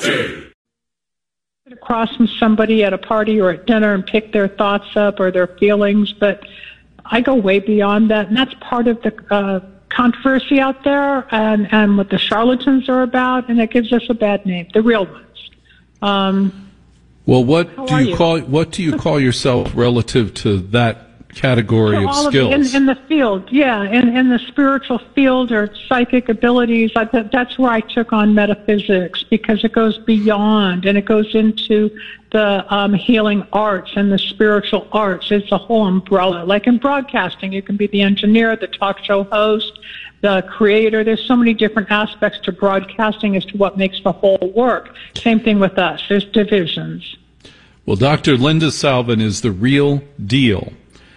Across from somebody at a party or at dinner and pick their thoughts up or their feelings, but I go way beyond that, and that's part of the controversy out there and what the charlatans are about, and it gives us a bad name, the real ones. Well, what do you call yourself relative to that category of skills? In the field, yeah, in the spiritual field or psychic abilities, that's where I took on metaphysics, because it goes beyond and it goes into the healing arts and the spiritual arts. It's a whole umbrella. Like in broadcasting, you can be the engineer, the talk show host, the creator. There's so many different aspects to broadcasting as to what makes the whole work. Same thing with us. There's divisions. Well, Dr. Linda Salvin is the real deal.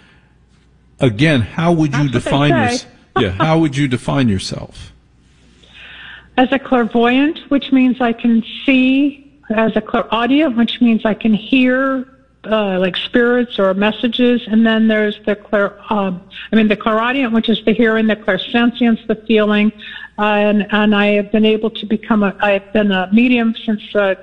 Again, how would you define yourself? Yeah, how would you define yourself? As a clairvoyant, which means I can see. As a clairaudient, which means I can hear like spirits or messages. And then there's the the clairaudient, which is the hearing, the clairsentience, the feeling. And I have been able to I've been a medium since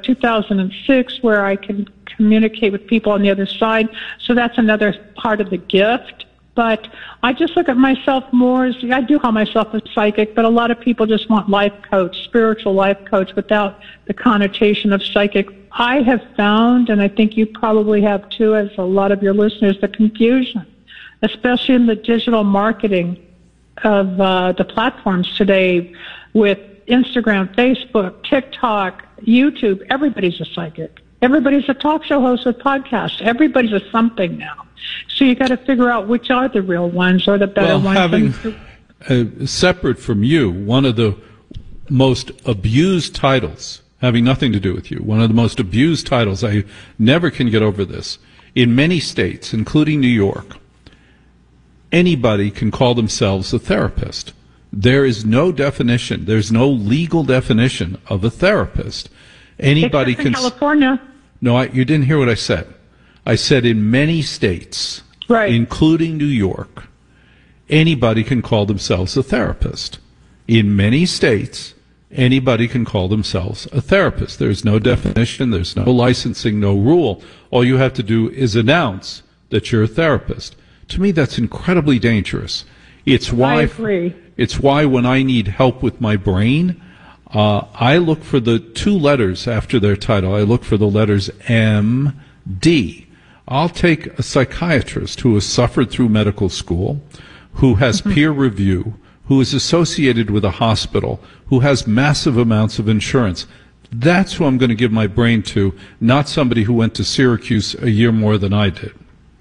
2006, where I can communicate with people on the other side. So that's another part of the gift. But I just look at myself more as, I do call myself a psychic, but a lot of people just want life coach, spiritual life coach, without the connotation of psychic. I have found, and I think you probably have too, as a lot of your listeners, the confusion, especially in the digital marketing of the platforms today with Instagram, Facebook, TikTok, YouTube. Everybody's a psychic. Everybody's a talk show host with podcasts. Everybody's a something now. So you got to figure out which are the real ones or the better ones. Separate from you, one of the most abused titles, having nothing to do with you, one of the most abused titles, I never can get over this, in many states, including New York, anybody can call themselves a therapist. There is no definition. There's no legal definition of a therapist. Anybody Except can. In California. No, you didn't hear what I said. I said in many states, right, including New York, anybody can call themselves a therapist. In many states, anybody can call themselves a therapist. There's no definition, there's no licensing, no rule. All you have to do is announce that you're a therapist. To me, that's incredibly dangerous. It's why, I agree. It's why when I need help with my brain, I look for the two letters after their title. I look for the letters M.D. I'll take a psychiatrist who has suffered through medical school, who has peer review, who is associated with a hospital, who has massive amounts of insurance. That's who I'm going to give my brain to, not somebody who went to Syracuse a year more than I did.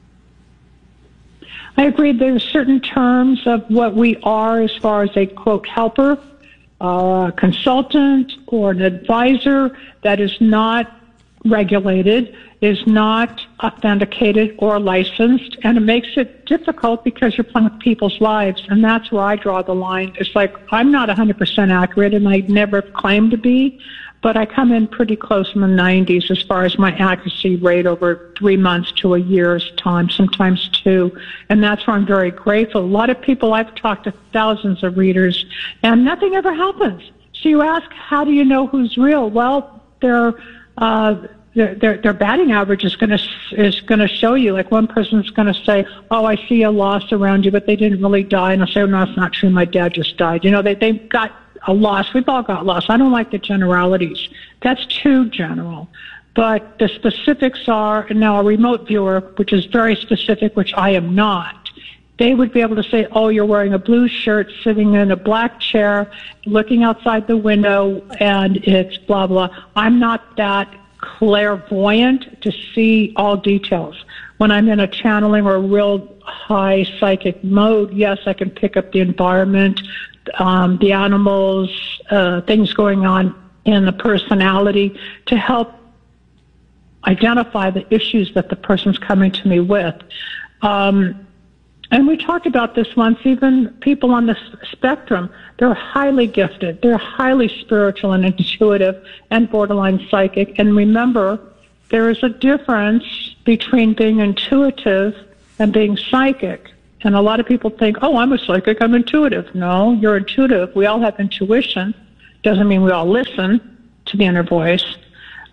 I agree. There's certain terms of what we are as far as a, quote, helper, a consultant, or an advisor that is not regulated, is not authenticated or licensed, and it makes it difficult because you're playing with people's lives, and that's where I draw the line. It's like I'm not 100% accurate, and I never claim to be, but I come in pretty close in the 90s as far as my accuracy rate over 3 months to a year's time, sometimes 2, and that's where I'm very grateful. A lot of people, I've talked to thousands of readers, and nothing ever happens. So you ask, how do you know who's real? Well, their batting average is going to show you. Like one person's going to say, "Oh, I see a loss around you, but they didn't really die," and I'll say, "Oh, no, it's not true. My dad just died." You know, they've got a loss. We've all got loss. I don't like the generalities. That's too general. But the specifics are, and now a remote viewer, which is very specific, which I am not, they would be able to say, "Oh, you're wearing a blue shirt, sitting in a black chair, looking outside the window, and it's blah, blah." I'm not that clairvoyant to see all details. When I'm in a channeling or a real high psychic mode, yes, I can pick up the environment, the animals, things going on in the personality to help identify the issues that the person's coming to me with. And we talked about this once, even people on the spectrum, they're highly gifted, they're highly spiritual and intuitive and borderline psychic. And remember, there is a difference between being intuitive and being psychic. And a lot of people think, "Oh, I'm a psychic, I'm intuitive." No, you're intuitive. We all have intuition. Doesn't mean we all listen to the inner voice.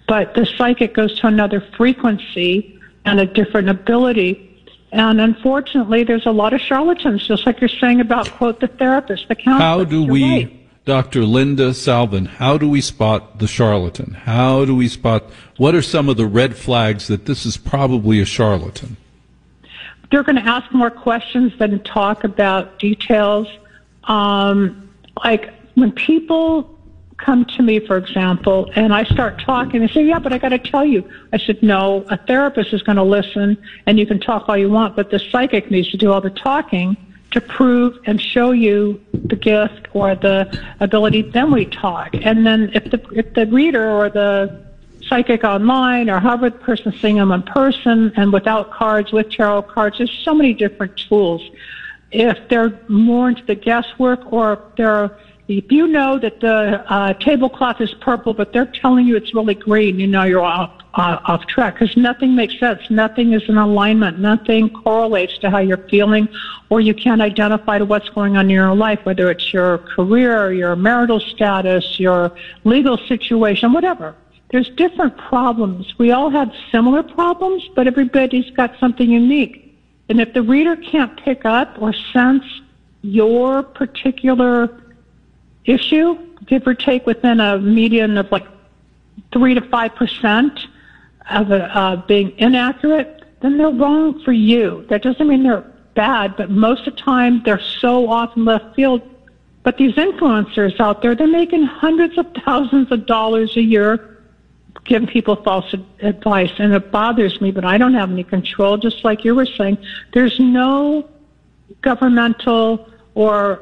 but the psychic goes to another frequency and a different ability. And unfortunately, there's a lot of charlatans, just like you're saying about, quote, the therapist, the counselor. How do we, Dr. Linda Salvin, how do we spot the charlatan? How do we spot, what are some of the red flags that this is probably a charlatan? They're going to ask more questions than talk about details. Like when people come to me, for example, and I start talking, they say, yeah, but I got to tell you. I said, no, a therapist is going to listen, and you can talk all you want, but the psychic needs to do all the talking to prove and show you the gift or the ability. Then we talk. And then if the reader or the psychic online or however the person's seeing them in person and without cards, with tarot cards, there's so many different tools. If they're more into the guesswork, or if you know that the tablecloth is purple, but they're telling you it's really green, you know you're off track, because nothing makes sense. Nothing is in alignment. Nothing correlates to how you're feeling, or you can't identify to what's going on in your life, whether it's your career, your marital status, your legal situation, whatever. There's different problems. We all have similar problems, but everybody's got something unique. And if the reader can't pick up or sense your particular issue, give or take within a median of like 3 to 5% of being inaccurate, then they're wrong for you. That doesn't mean they're bad, but most of the time they're so off in left field. But these influencers out there, they're making hundreds of thousands of dollars a year giving people false advice, and it bothers me, but I don't have any control. Just like you were saying, there's no governmental or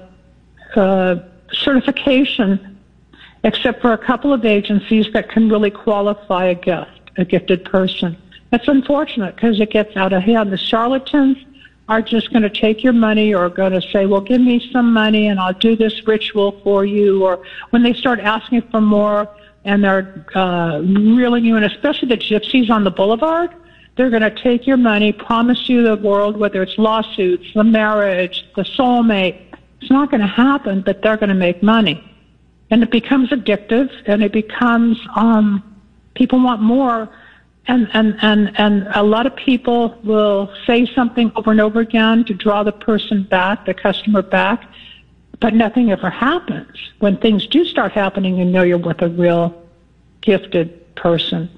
certification except for a couple of agencies that can really qualify a gifted person. That's unfortunate because it gets out of hand. The charlatans are just going to take your money or going to say, well, give me some money and I'll do this ritual for you. Or when they start asking for more and they're reeling you in, especially the gypsies on the boulevard, they're going to take your money, promise you the world, whether it's lawsuits, the marriage, the soulmate. It's not going to happen, but they're going to make money. And it becomes addictive, and it becomes, people want more. And a lot of people will say something over and over again to draw the person back, the customer back, but nothing ever happens. When things do start happening, you know you're with a real gifted person.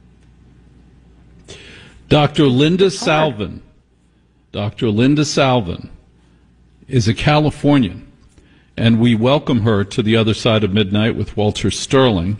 Dr. Linda Salvin. Dr. Linda Salvin is a Californian, and we welcome her to The Other Side of Midnight with Walter Sterling.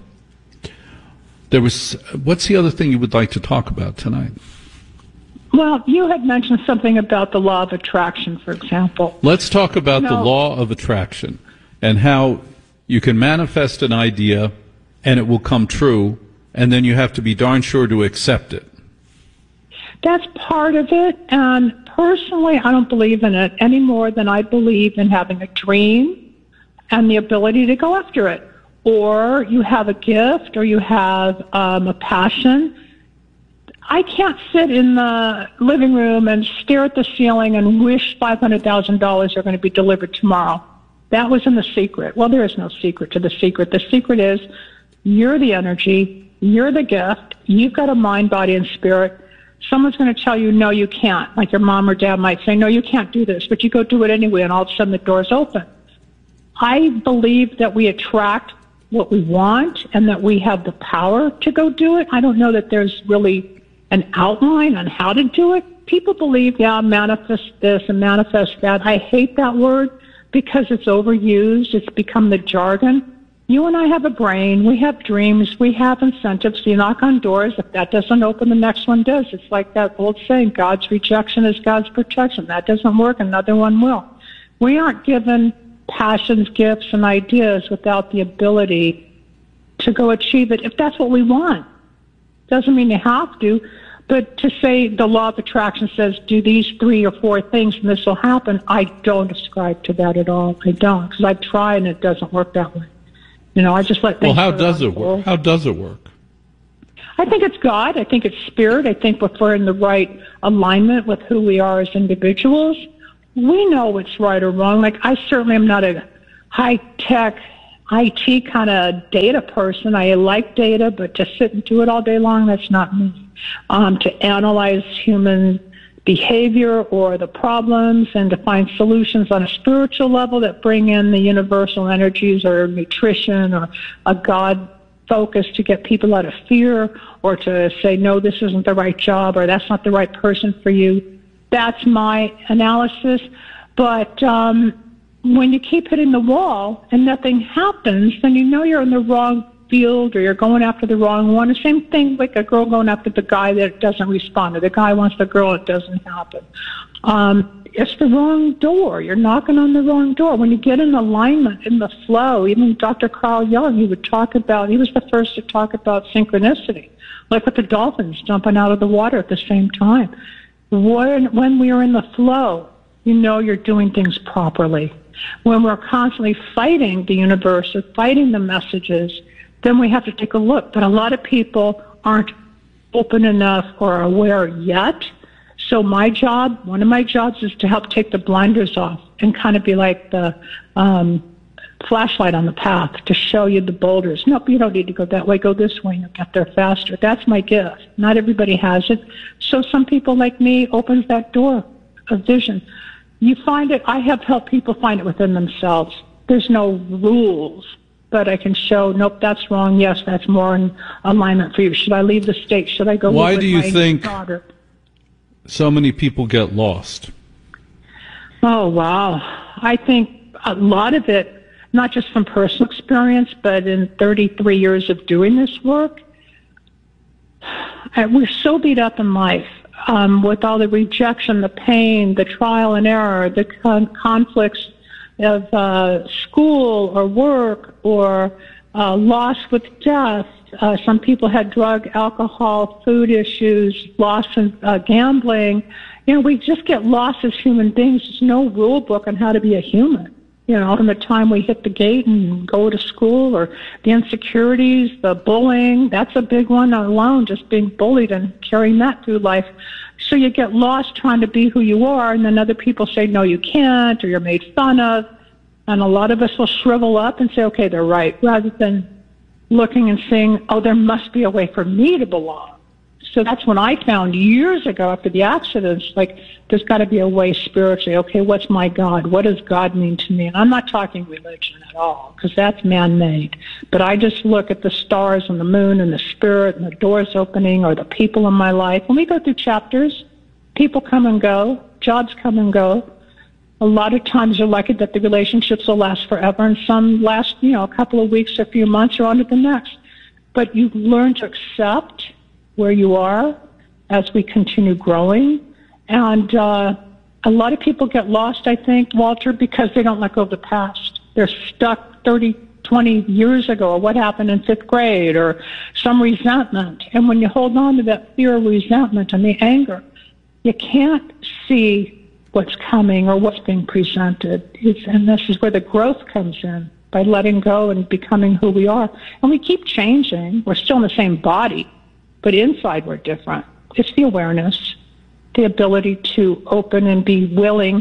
What's the other thing you would like to talk about tonight? Well, you had mentioned something about the law of attraction, for example. Let's talk about the law of attraction and how you can manifest an idea and it will come true, and then you have to be darn sure to accept it. That's part of it, and personally, I don't believe in it any more than I believe in having a dream and the ability to go after it. Or you have a gift, or you have a passion. I can't sit in the living room and stare at the ceiling and wish $500,000 are going to be delivered tomorrow. That was in The Secret. Well, there is no secret to The Secret. The secret is you're the energy, you're the gift, you've got a mind, body, and spirit. Someone's going to tell you, no, you can't. Like your mom or dad might say, no, you can't do this, but you go do it anyway, and all of a sudden the door's open. I believe that we attract what we want and that we have the power to go do it. I don't know that there's really an outline on how to do it. People believe, manifest this and manifest that. I hate that word because it's overused. It's become the jargon. You and I have a brain. We have dreams. We have incentives. You knock on doors. If that doesn't open, the next one does. It's like that old saying, God's rejection is God's protection. That doesn't work, another one will. We aren't given passions, gifts, and ideas without the ability to go achieve it if that's what we want. Doesn't mean you have to, but to say the law of attraction says do these 3 or 4 things and this will happen, I don't ascribe to that at all. I don't, because I've tried and it doesn't work that way. I just let things. Well, how does it work? How does it work? I think it's God. I think it's spirit. I think if we're in the right alignment with who we are as individuals, we know what's right or wrong. Like, I certainly am not a high-tech IT kind of data person. I like data, but to sit and do it all day long, that's not me. To analyze human behavior or the problems and to find solutions on a spiritual level that bring in the universal energies or nutrition or a God focus to get people out of fear, or to say, no, this isn't the right job, or that's not the right person for you. That's my analysis. But when you keep hitting the wall and nothing happens, then you know you're in the wrong field or you're going after the wrong one. The same thing like a girl going after the guy that doesn't respond, or the guy wants the girl, it doesn't happen. It's the wrong door. You're knocking on the wrong door. When you get in alignment, in the flow, even Dr. Carl Jung, he was the first to talk about synchronicity, like with the dolphins jumping out of the water at the same time. When we are in the flow, you know you're doing things properly. When we're constantly fighting the universe or fighting the messages, then we have to take a look. But a lot of people aren't open enough or aware yet. So one of my jobs is to help take the blinders off and kind of be like the flashlight on the path to show you the boulders. Nope, you don't need to go that way. Go this way and you'll get there faster. That's my gift. Not everybody has it. So some people like me opens that door of vision. You find it. I have helped people find it within themselves. There's no rules, but I can show, nope, that's wrong. Yes, that's more in alignment for you. Should I leave the state? Should I go Why live do you with my think daughter? So many people get lost? Oh, wow. I think a lot of it, not just from personal experience, but in 33 years of doing this work, we're so beat up in life with all the rejection, the pain, the trial and error, the conflicts of school or work or loss with death. Some people had drug, alcohol, food issues, loss in gambling. We just get lost as human beings. There's no rule book on how to be a human. From the time we hit the gate and go to school, or the insecurities, the bullying, that's a big one alone, just being bullied and carrying that through life. So you get lost trying to be who you are, and then other people say, no, you can't, or you're made fun of. And a lot of us will shrivel up and say, okay, they're right, rather than looking and saying, oh, there must be a way for me to belong. So that's when I found years ago after the accidents, like, there's got to be a way spiritually. Okay, what's my God? What does God mean to me? And I'm not talking religion at all, because that's man-made. But I just look at the stars and the moon and the spirit and the doors opening, or the people in my life. When we go through chapters, people come and go, jobs come and go. A lot of times you're lucky that the relationships will last forever, and some last, a couple of weeks, a few months, or on to the next. But you learn to accept where you are as we continue growing. And a lot of people get lost, I think, Walter, because they don't let go of the past. They're stuck 30, 20 years ago, or what happened in 5th grade, or some resentment. And when you hold on to that fear of resentment and the anger, you can't see what's coming or what's being presented. And this is where the growth comes in, by letting go and becoming who we are. And we keep changing. We're still in the same body, but inside we're different. It's the awareness, the ability to open and be willing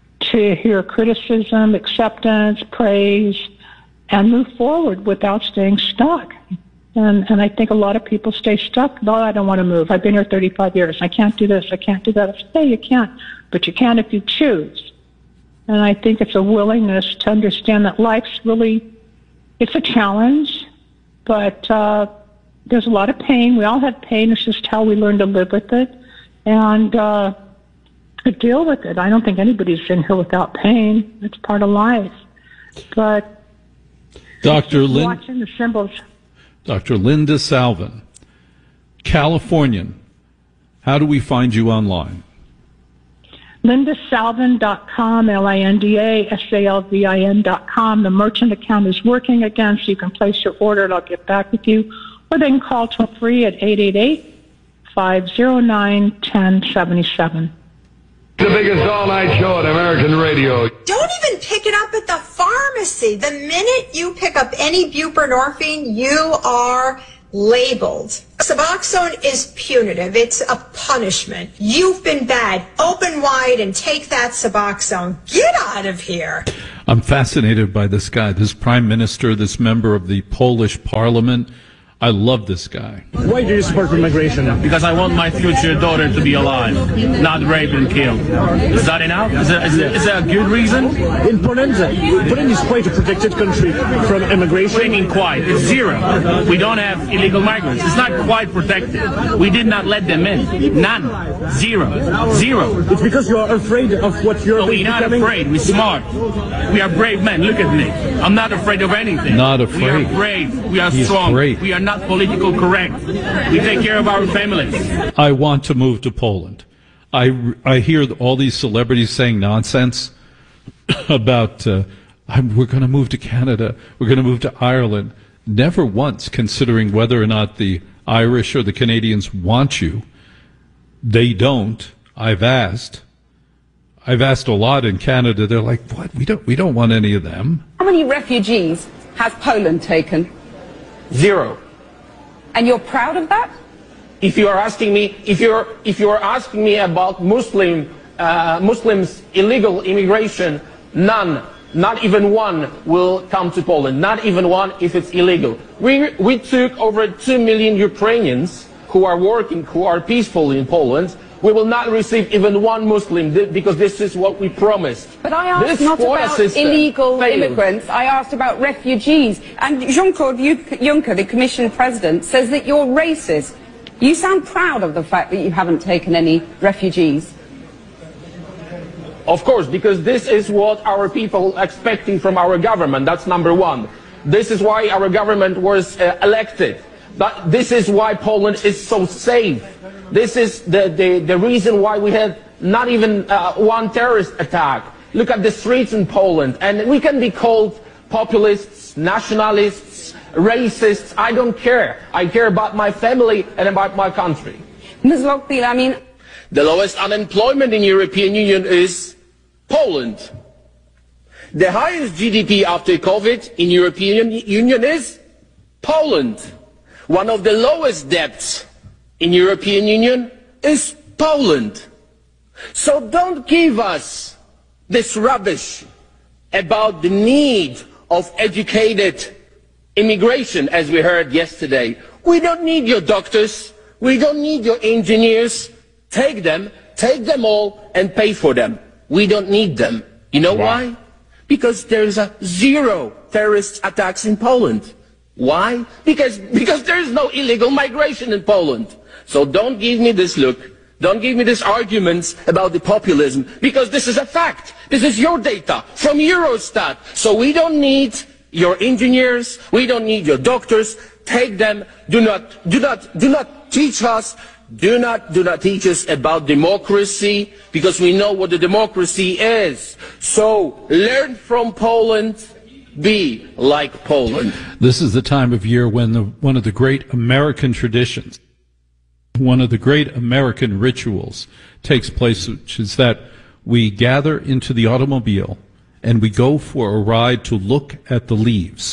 to hear criticism, acceptance, praise, and move forward without staying stuck. And I think a lot of people stay stuck. No, I don't want to move. I've been here 35 years. I can't do this. I can't do that. I say, you can't. But you can if you choose. And I think it's a willingness to understand that life's really, it's a challenge, but there's a lot of pain. We all have pain. It's just how we learn to live with it and deal with it. I don't think anybody's in here without pain. It's part of life. But Dr. watching the symbols. Dr. Linda Salvin, Californian. How do we find you online? LindaSalvin.com, LindaSalvin.com. The merchant account is working again, so you can place your order and I'll get back with you. Or they can call toll free at 888-509-1077. The biggest all-night show on American radio. Don't even pick it up at the pharmacy. The minute you pick up any buprenorphine, you are labeled. Suboxone is punitive. It's a punishment. You've been bad. Open wide and take that Suboxone. Get out of here. I'm fascinated by this guy, this prime minister, this member of the Polish parliament. I love this guy. Why do you support immigration? Because I want my future daughter to be alive, not raped and killed. Is that enough? Is that a good reason? In Poland is quite a protected country from immigration. What do you mean quite? It's zero. We don't have illegal migrants. It's not quite protected. We did not let them in. None. Zero. It's because you are afraid of what you're becoming. We're not afraid. We're smart. We are brave men. Look at me. I'm not afraid of anything. Not afraid. We are brave. We are strong. Brave. We are not political correct. We take care of our families. I want to move to Poland. I hear all these celebrities saying nonsense about we're going to move to Canada, we're going to move to Ireland, never once considering whether or not the Irish or the Canadians want you. They don't. I've asked a lot in Canada. They're like, what? We don't want any of them. How many refugees has Poland taken? 0. And you're proud of that? If you are asking me, if you are asking me about Muslims illegal immigration, none, not even one will come to Poland. Not even one if it's illegal. We took over 2 million Ukrainians who are working, who are peaceful in Poland. We will not receive even one Muslim because this is what we promised. But I asked not about illegal immigrants, I asked about refugees. And Jean-Claude Juncker, the Commission President, says that you're racist. You sound proud of the fact that you haven't taken any refugees. Of course, because this is what our people are expecting from our government. That's number one. This is why our government was elected. This is why Poland is so safe. This is the reason why we had not even one terrorist attack. Look at the streets in Poland, and we can be called populists, nationalists, racists. I don't care. I care about my family and about my country. Ms. Lockbeal, I mean, the lowest unemployment in European Union is Poland. The highest GDP after COVID in European Union is Poland. One of the lowest debts in European Union is Poland. So don't give us this rubbish about the need of educated immigration, as we heard yesterday. We don't need your doctors. We don't need your engineers. Take them all and pay for them. We don't need them. You know why? Because there's 0 terrorist attacks in Poland. Why? Because there is no illegal migration in Poland. So don't give me this look. Don't give me these arguments about the populism, because this is a fact. This is your data from Eurostat. So we don't need your engineers. We don't need your doctors. Take them. Do not teach us. Do not teach us about democracy, because we know what the democracy is. So learn from Poland. Be like Poland. This is the time of year when one of the great American traditions, one of the great American rituals takes place, which is that we gather into the automobile and we go for a ride to look at the leaves.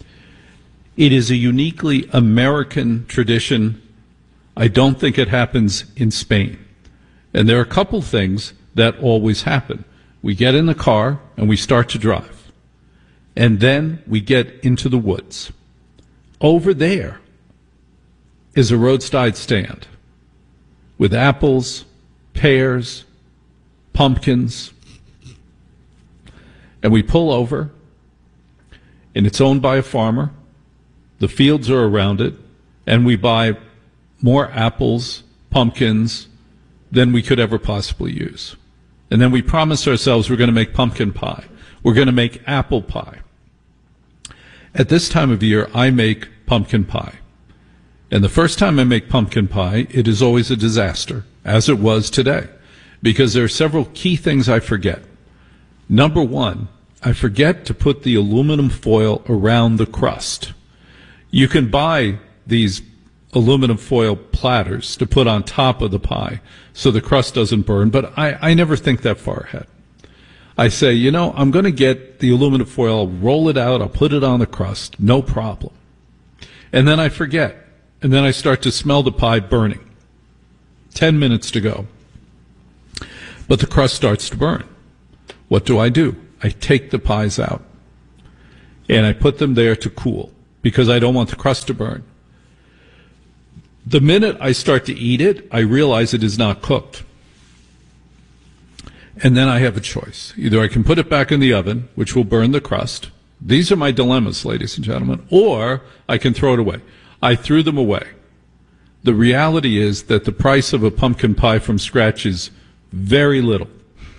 It is a uniquely American tradition. I don't think it happens in Spain. And there are a couple things that always happen. We get in the car and we start to drive. And then we get into the woods. Over there is a roadside stand with apples, pears, pumpkins. And we pull over, and it's owned by a farmer. The fields are around it, and we buy more apples, pumpkins than we could ever possibly use. And then we promise ourselves we're going to make pumpkin pie. We're going to make apple pie. At this time of year, I make pumpkin pie. And the first time I make pumpkin pie, it is always a disaster, as it was today, because there are several key things I forget. Number one, I forget to put the aluminum foil around the crust. You can buy these aluminum foil platters to put on top of the pie so the crust doesn't burn, but I never think that far ahead. I say, I'm going to get the aluminum foil, I'll roll it out, I'll put it on the crust, no problem. And then I forget. And then I start to smell the pie burning. 10 minutes to go. But the crust starts to burn. What do? I I take the pies out, and I put them there to cool because I don't want the crust to burn. The minute I start to eat it, I realize it is not cooked. And then I have a choice. Either I can put it back in the oven, which will burn the crust. These are my dilemmas, ladies and gentlemen. Or I can throw it away. I threw them away. The reality is that the price of a pumpkin pie from scratch is very little.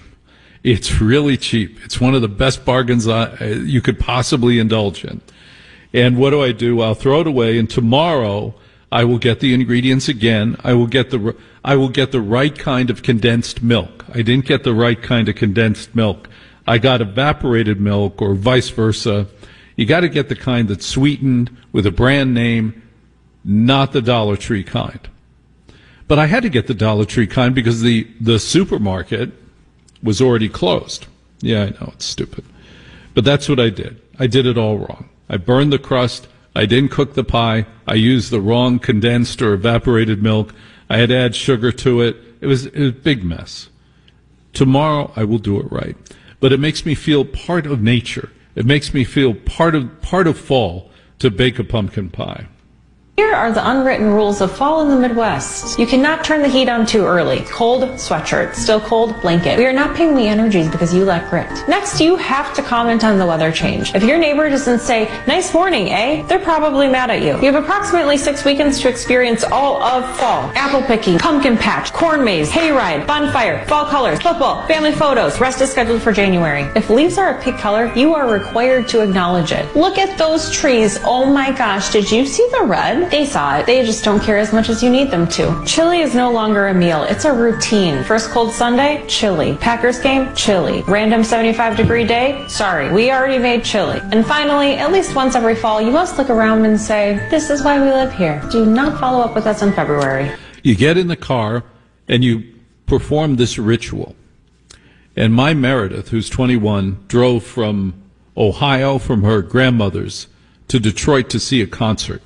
It's really cheap. It's one of the best bargains you could possibly indulge in. And what do? I'll throw it away, and tomorrow I will get the ingredients again. I will get the right kind of condensed milk. I didn't get the right kind of condensed milk. I got evaporated milk, or vice versa. You got to get the kind that's sweetened with a brand name, not the Dollar Tree kind. But I had to get the Dollar Tree kind because the supermarket was already closed. Yeah, I know, it's stupid. But that's what I did. I did it all wrong. I burned the crust. I didn't cook the pie. I used the wrong condensed or evaporated milk. I had to add sugar to it. It was a big mess. Tomorrow I will do it right. But it makes me feel part of nature. It makes me feel part of fall to bake a pumpkin pie. Here are the unwritten rules of fall in the Midwest. You cannot turn the heat on too early. Cold, sweatshirt. Still cold, blanket. We are not paying the energies because you lack grit. Next, you have to comment on the weather change. If your neighbor doesn't say, nice morning, eh? They're probably mad at you. You have approximately 6 weekends to experience all of fall. Apple picking, pumpkin patch, corn maze, hayride, bonfire, fall colors, football, family photos. Rest is scheduled for January. If leaves are a pink color, you are required to acknowledge it. Look at those trees. Oh my gosh, did you see the red? They saw it. They just don't care as much as you need them to. Chili is no longer a meal. It's a routine. First cold Sunday? Chili. Packers game? Chili. Random 75-degree day? Sorry, we already made chili. And finally, at least once every fall, you must look around and say, this is why we live here. Do not follow up with us in February. You get in the car and you perform this ritual. And my Meredith, who's 21, drove from Ohio, from her grandmother's, to Detroit to see a concert.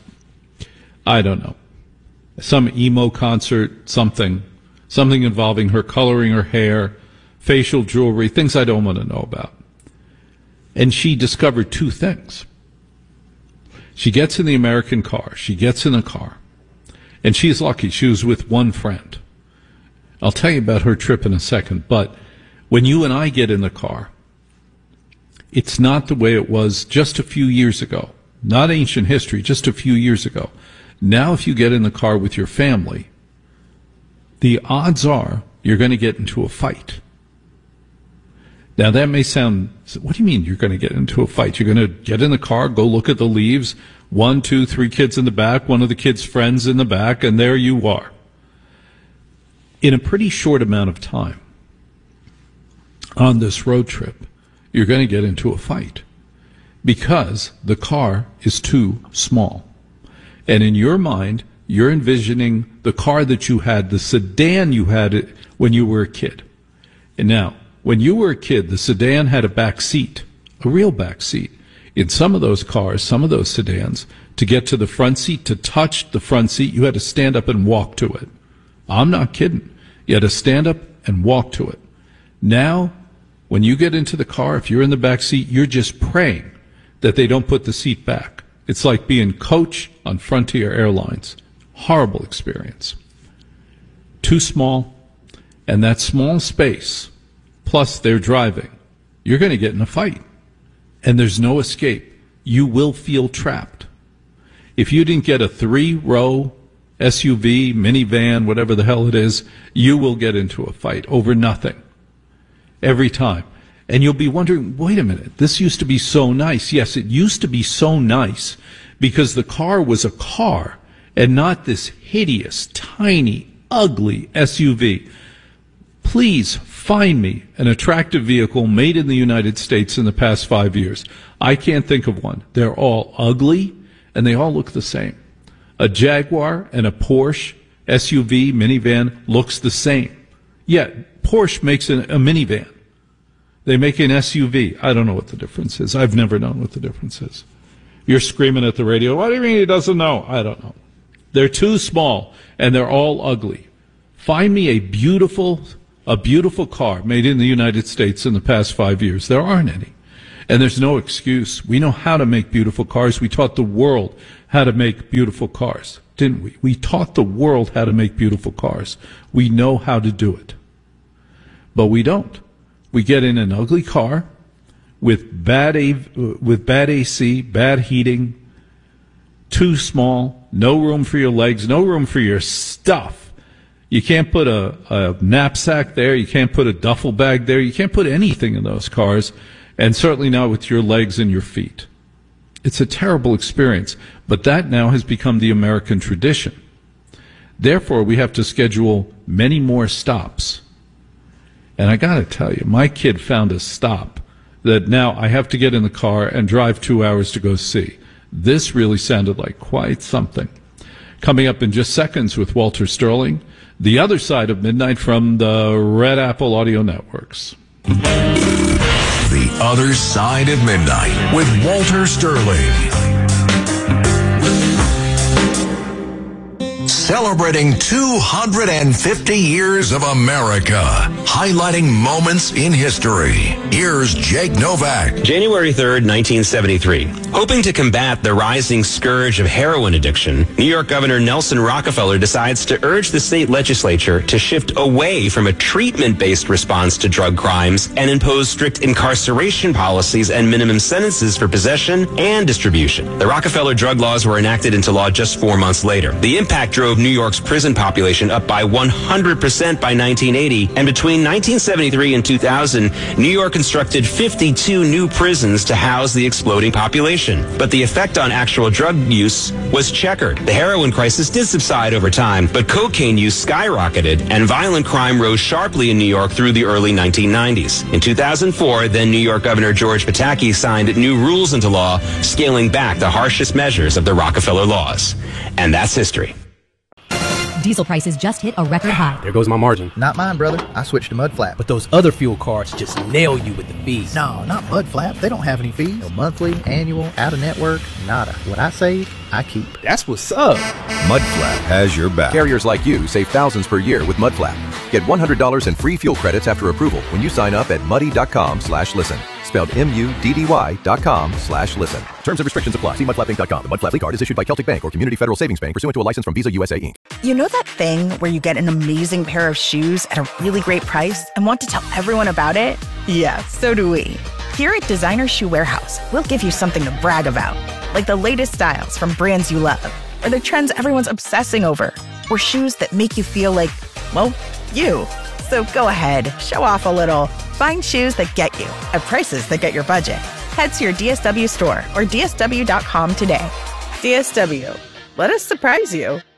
I don't know. Some emo concert, something involving her coloring her hair, facial jewelry, things I don't want to know about. And she discovered two things. She gets in the American car. She gets in the car. And she's lucky. She was with one friend. I'll tell you about her trip in a second. But when you and I get in the car, it's not the way it was just a few years ago. Not ancient history, just a few years ago. Now, if you get in the car with your family, the odds are you're going to get into a fight. Now, that may sound, what do you mean you're going to get into a fight? You're going to get in the car, go look at the leaves, 1, 2, 3 kids in the back, one of the kids' friends in the back, and there you are. In a pretty short amount of time on this road trip, you're going to get into a fight because the car is too small. And in your mind, you're envisioning the car that you had, the sedan you had when you were a kid. And now, when you were a kid, the sedan had a back seat, a real back seat. In some of those cars, some of those sedans, to get to the front seat, to touch the front seat, you had to stand up and walk to it. I'm not kidding. You had to stand up and walk to it. Now, when you get into the car, if you're in the back seat, you're just praying that they don't put the seat back. It's like being coach on Frontier Airlines. Horrible experience. Too small, and that small space, plus they're driving, you're going to get in a fight. And there's no escape. You will feel trapped. If you didn't get a 3-row SUV, minivan, whatever the hell it is, you will get into a fight over nothing. Every time. And you'll be wondering, wait a minute, this used to be so nice. Yes, it used to be so nice because the car was a car and not this hideous, tiny, ugly SUV. Please find me an attractive vehicle made in the United States in the past 5 years. I can't think of one. They're all ugly and they all look the same. A Jaguar and a Porsche SUV minivan looks the same. Yet Porsche makes a minivan. They make an SUV. I don't know what the difference is. I've never known what the difference is. You're screaming at the radio, what do you mean he doesn't know? I don't know. They're too small, and they're all ugly. Find me a beautiful a beautiful car made in the United States in the past 5 years. There aren't any. And there's no excuse. We know how to make beautiful cars. We taught the world how to make beautiful cars, didn't we? We taught the world how to make beautiful cars. We know how to do it. But we don't. We get in an ugly car with bad AC, bad heating, too small, no room for your legs, no room for your stuff. You can't put a knapsack there. You can't put a duffel bag there. You can't put anything in those cars, and certainly not with your legs and your feet. It's a terrible experience, but that now has become the American tradition. Therefore, we have to schedule many more stops. And I got to tell you, my kid found a stop that now I have to get in the car and drive 2 hours to go see. This really sounded like quite something. Coming up in just seconds with Walter Sterling, The Other Side of Midnight from the Red Apple Audio Networks. The Other Side of Midnight with Walter Sterling. Celebrating 250 years of America, highlighting moments in history. Here's Jake Novak. January 3rd, 1973. Hoping to combat the rising scourge of heroin addiction, New York Governor Nelson Rockefeller decides to urge the state legislature to shift away from a treatment-based response to drug crimes and impose strict incarceration policies and minimum sentences for possession and distribution. The Rockefeller drug laws were enacted into law just 4 months later. The impact drove New York's prison population up by 100% by 1980, and between 1973 and 2000, New York constructed 52 new prisons to house the exploding population. But the effect on actual drug use was checkered. The heroin crisis did subside over time, but cocaine use skyrocketed, and violent crime rose sharply in New York through the early 1990s. In 2004, then New York Governor George Pataki signed new rules into law, scaling back the harshest measures of the Rockefeller laws. And that's history. Diesel prices just hit a record high. There goes my margin. Not mine, brother. I switched to Mudflap. But those other fuel cards just nail you with the fees. No, not Mudflap. They don't have any fees. No monthly, annual, out-of-network, nada. What I save, I keep. That's what's up. Mudflap has your back. Carriers like you save thousands per year with Mudflap. Get $100 in free fuel credits after approval when you sign up at muddy.com/listen. Spelled MUDDY.com/listen. Terms and restrictions apply. See mudflapping.com. The Mudflap card is issued by Celtic Bank or Community Federal Savings Bank pursuant to a license from Visa USA Inc. You know that thing where you get an amazing pair of shoes at a really great price and want to tell everyone about it? Yeah, so do we. Here at Designer Shoe Warehouse, we'll give you something to brag about, like the latest styles from brands you love, or the trends everyone's obsessing over, or shoes that make you feel like, well, you. So go ahead, show off a little. Find shoes that get you at prices that get your budget. Head to your DSW store or DSW.com today. DSW, let us surprise you.